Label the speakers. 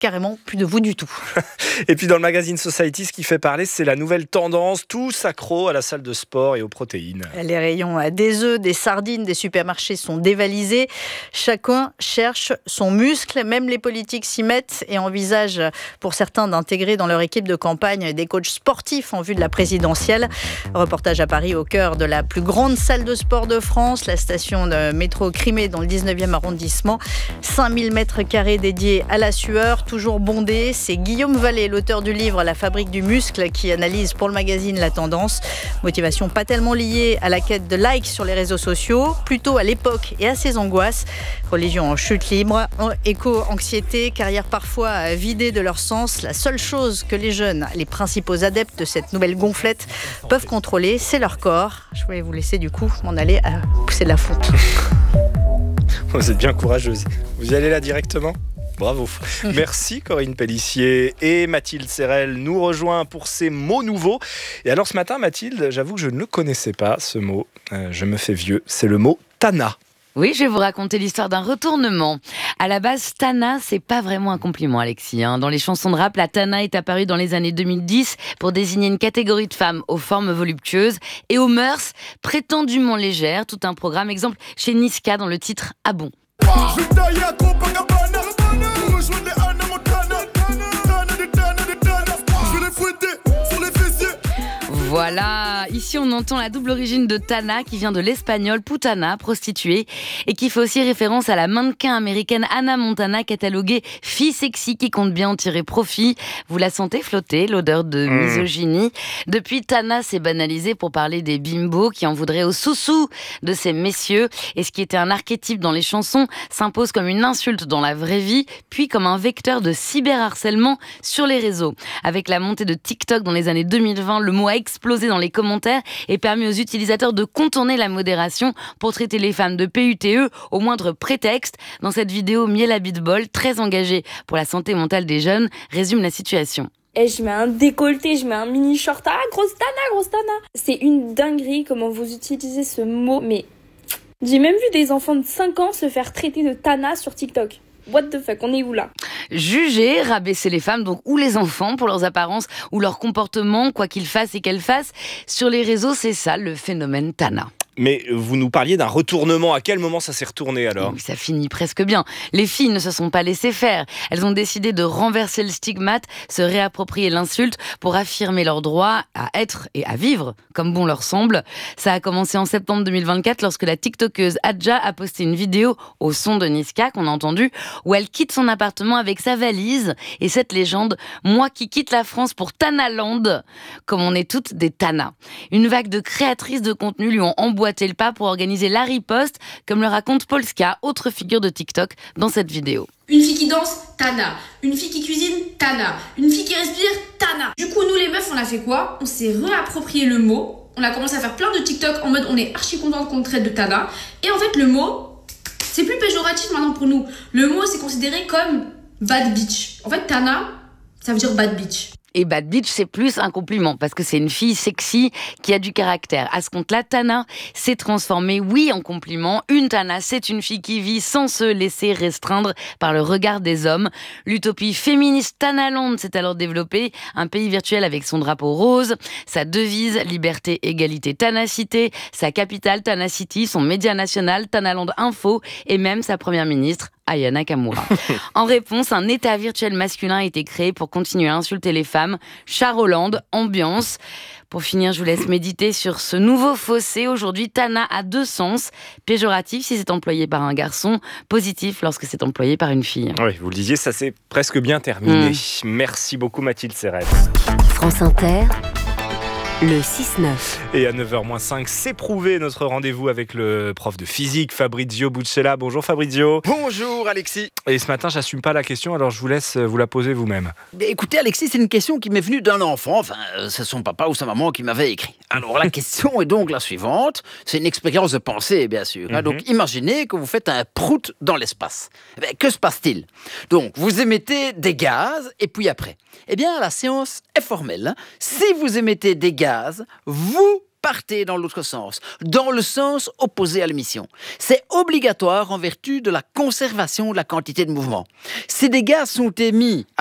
Speaker 1: carrément plus de vous du tout.
Speaker 2: Et puis dans le magazine Society, ce qui fait parler, c'est la nouvelle tendance, tous accros à la salle de sport et aux protéines.
Speaker 1: Les rayons des œufs, des sardines, des supermarchés sont dévalisés. Chacun cherche son muscle, même les politiques s'y mettent et envisagent pour certains d'intégrer dans leur équipe de campagne des coachs sportifs en vue de la présidentielle. Reportage à Paris au cœur de la plus grande salle de sport de France, la station de métro Crimée dans le 19e arrondissement. 5000 mètres carrés dédiés à la sueur, toujours bondés. C'est Guillaume Vallée, l'auteur du livre La fabrique du muscle, qui analyse pour le magazine la tendance. Motivation pas tellement liée à la quête de likes sur les réseaux sociaux, plutôt à l'époque et à ses angoisses. Religion en chute libre, éco-anxiété, carrière parfois vidée de leur sens. La seule chose que les jeunes, les principaux adeptes de cette nouvelle gonflette, peuvent contrôler, c'est leur corps. Je vais vous laisser du coup m'en aller à pousser de la fonte.
Speaker 2: Vous êtes bien courageuse. Vous y allez là directement ? Bravo. Merci Corinne Pellissier. Et Mathilde Serrel nous rejoint pour ces mots nouveaux. Et alors ce matin, Mathilde, j'avoue que je ne connaissais pas ce mot. Je me fais vieux. C'est le mot Tana.
Speaker 3: Oui, je vais vous raconter l'histoire d'un retournement. À la base, Tana, c'est pas vraiment un compliment, Alexis. Dans les chansons de rap, la Tana est apparue dans les années 2010 pour désigner une catégorie de femmes aux formes voluptueuses et aux mœurs prétendument légères. Tout un programme, exemple chez Niska dans le titre Ah bon. Voilà, ici on entend la double origine de Tana qui vient de l'espagnol putana, prostituée, et qui fait aussi référence à la mannequin américaine Hannah Montana, cataloguée fille sexy qui compte bien en tirer profit. Vous la sentez flotter, l'odeur de misogynie. Depuis, Tana s'est banalisée pour parler des bimbos qui en voudraient aux sous-sous de ces messieurs. Et ce qui était un archétype dans les chansons s'impose comme une insulte dans la vraie vie, puis comme un vecteur de cyberharcèlement sur les réseaux. Avec la montée de TikTok dans les années 2020, le mot a explosé dans les commentaires et permis aux utilisateurs de contourner la modération pour traiter les femmes de PUTE au moindre prétexte. Dans cette vidéo, Miel Abitbol, très engagée pour la santé mentale des jeunes, résume la situation.
Speaker 4: Et je mets un décolleté, je mets un mini short. Ah, grosse Tana. C'est une dinguerie comment vous utilisez ce mot. Mais j'ai même vu des enfants de 5 ans se faire traiter de Tana sur TikTok. What the fuck, on est où là ?
Speaker 3: Juger, rabaisser les femmes donc ou les enfants pour leurs apparences ou leur comportement, quoi qu'ils fassent et qu'elles fassent. Sur les réseaux, c'est ça le phénomène Tana.
Speaker 2: Mais vous nous parliez d'un retournement. À quel moment ça s'est retourné alors ?
Speaker 3: Ça finit presque bien. Les filles ne se sont pas laissées faire. Elles ont décidé de renverser le stigmate, se réapproprier l'insulte pour affirmer leur droit à être et à vivre comme bon leur semble. Ça a commencé en septembre 2024 lorsque la tiktokeuse Adja a posté une vidéo au son de Niska qu'on a entendu où elle quitte son appartement avec sa valise et cette légende « Moi qui quitte la France pour Tanaland », comme on est toutes des Tana. Une vague de créatrices de contenu lui ont emboîté le pas pour organiser la riposte, comme le raconte Polska, autre figure de TikTok, dans cette vidéo.
Speaker 5: Une fille qui danse, Tana. Une fille qui cuisine, Tana. Une fille qui respire, Tana. Du coup, nous les meufs, on a fait quoi ? On s'est réapproprié le mot. On a commencé à faire plein de TikTok en mode on est archi contente qu'on traite de Tana. Et en fait, le mot, c'est plus péjoratif maintenant pour nous. Le mot, c'est considéré comme bad bitch. En fait, Tana, ça veut dire bad bitch.
Speaker 3: Et bad bitch, c'est plus un compliment, parce que c'est une fille sexy qui a du caractère. À ce compte-là, Tana s'est transformée, oui, en compliment. Une Tana, c'est une fille qui vit sans se laisser restreindre par le regard des hommes. L'utopie féministe Tanaland s'est alors développée, un pays virtuel avec son drapeau rose, sa devise liberté, égalité, Tanacité, sa capitale Tanacity, son média national Tanaland Info et même sa première ministre Aya Nakamura. En réponse, un état virtuel masculin a été créé pour continuer à insulter les femmes. Char-Hollande, ambiance. Pour finir, je vous laisse méditer sur ce nouveau fossé. Aujourd'hui, Tana a 2 sens. Péjoratif si c'est employé par un garçon, positif lorsque c'est employé par une fille.
Speaker 2: Oui, vous le disiez, ça s'est presque bien terminé. Merci beaucoup Mathilde Serrel.
Speaker 6: France Inter, le 6-9.
Speaker 2: Et à 9h-5, c'est prouvé notre rendez-vous avec le prof de physique Fabrizio Buccella. Bonjour Fabrizio.
Speaker 7: Bonjour Alexis.
Speaker 2: Et ce matin, j'assume pas la question, alors je vous laisse vous la poser vous-même.
Speaker 7: Écoutez Alexis, c'est une question qui m'est venue d'un enfant, enfin c'est son papa ou sa maman qui m'avait écrit. Alors la question est donc la suivante, c'est une expérience de pensée bien sûr. Donc imaginez que vous faites un prout dans l'espace. Que se passe-t-il ? Donc vous émettez des gaz et puis après, la science est formelle. Si vous émettez des gaz, vous partez dans l'autre sens, dans le sens opposé à l'émission. C'est obligatoire en vertu de la conservation de la quantité de mouvement. Ces dégâts sont émis